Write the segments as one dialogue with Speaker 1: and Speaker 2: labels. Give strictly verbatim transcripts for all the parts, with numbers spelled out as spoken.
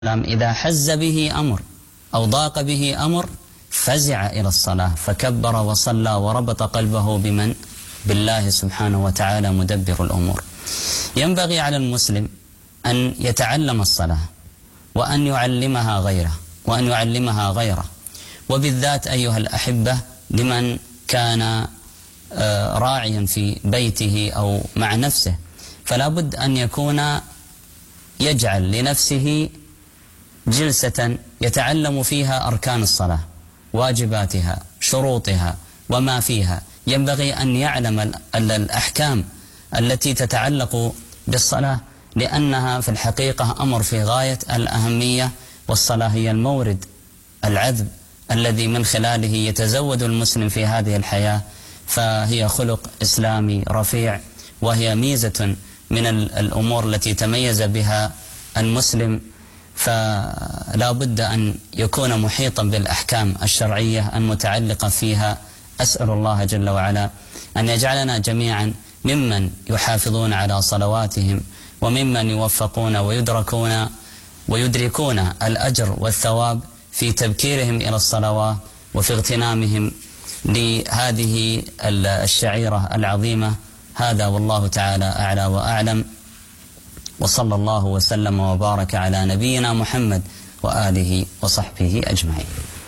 Speaker 1: إذا حز به أمر أو ضاق به أمر فزع إلى الصلاة فكبر وصلى وربط قلبه بمن؟ بالله سبحانه وتعالى مدبر الأمور. ينبغي على المسلم أن يتعلم الصلاة وأن يعلمها غيره وأن يعلمها غيره، وبالذات أيها الأحبة لمن كان راعيا في بيته أو مع نفسه، فلا بد أن يكون يجعل لنفسه جلسة يتعلم فيها أركان الصلاة، واجباتها، شروطها وما فيها. ينبغي أن يعلم الأحكام التي تتعلق بالصلاة، لأنها في الحقيقة أمر في غاية الأهمية، والصلاة هي المورد العذب الذي من خلاله يتزود المسلم في هذه الحياة، فهي خلق إسلامي رفيع، وهي ميزة من الأمور التي تميز بها المسلم، فلا بد أن يكون محيطا بالأحكام الشرعية المتعلقة فيها. أسأل الله جل وعلا أن يجعلنا جميعا ممن يحافظون على صلواتهم، وممن يوفقون ويدركون ويدركون الأجر والثواب في تبكيرهم إلى الصلوات وفي اغتنامهم لهذه الشعيرة العظيمة. هذا والله تعالى أعلى وأعلم، وصلى الله وسلم وبارك على نبينا محمد وآله وصحبه أجمعين.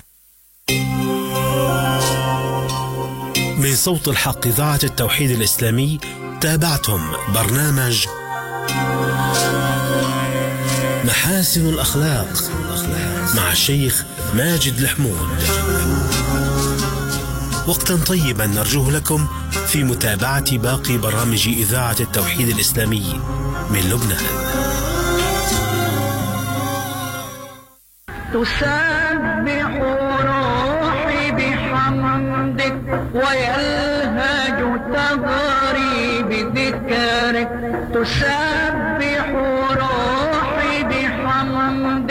Speaker 2: من صوت الحق إذاعة التوحيد الإسلامي تابعتم برنامج محاسن الأخلاق مع الشيخ ماجد الحمود. وقتا طيبا نرجوه لكم في متابعة باقي برامج إذاعة التوحيد الإسلامي من لبنان.
Speaker 3: تسبح روحي بحمدك ويلهج ثغري بذكرك، تسبح